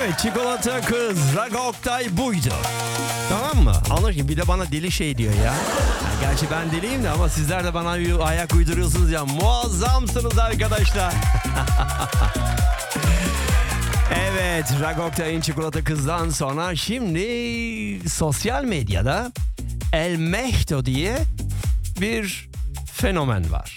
Evet, çikolata kız Raga Oktay buydu. Tamam mı? Anlaşıldı. Bir de bana deli şey diyor ya. Gerçi ben deliyim de ama sizler de bana ayak uyduruyorsunuz ya. Muazzamsınız arkadaşlar. Evet, Raga Oktay'ın çikolata kızdan sonra şimdi sosyal medyada El Mehto diye bir fenomen var.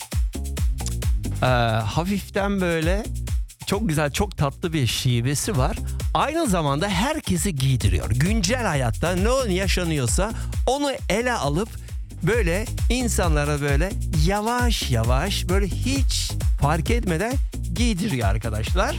Hafiften böyle çok güzel, çok tatlı bir şivesi var. Aynı zamanda herkesi giydiriyor. Güncel hayatta ne yaşanıyorsa onu ele alıp böyle insanlara böyle yavaş yavaş böyle hiç fark etmeden giydiriyor arkadaşlar.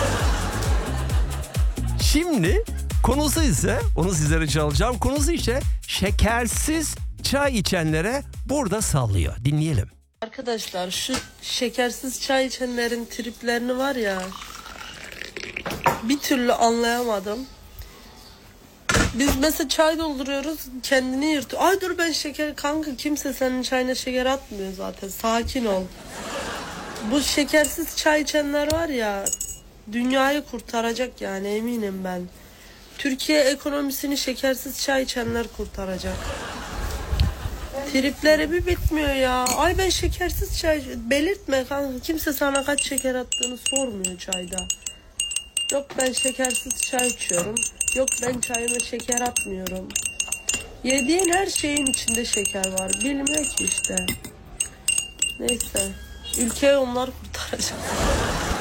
Şimdi konusu ise, onu sizlere çalacağım. Konusu ise şekersiz çay içenlere burada sallıyor. Dinleyelim. Arkadaşlar şu şekersiz çay içenlerin triplerini var ya, bir türlü anlayamadım. Biz mesela çay dolduruyoruz, kendini yırtıyor. Ay dur ben şeker, kanka kimse senin çayına şeker atmıyor zaten, sakin ol. Bu şekersiz çay içenler var ya, dünyayı kurtaracak yani, eminim ben. Türkiye ekonomisini şekersiz çay içenler kurtaracak. Tripleri bir bitmiyor ya. Ay ben şekersiz çay... Belirtme kanka. Kimse sana kaç şeker attığını sormuyor çayda. Yok ben şekersiz çay içiyorum. Yok ben çayıma şeker atmıyorum. Yediğin her şeyin içinde şeker var. Bilmiyor ki işte. Neyse. Ülkeyi onlar kurtaracak.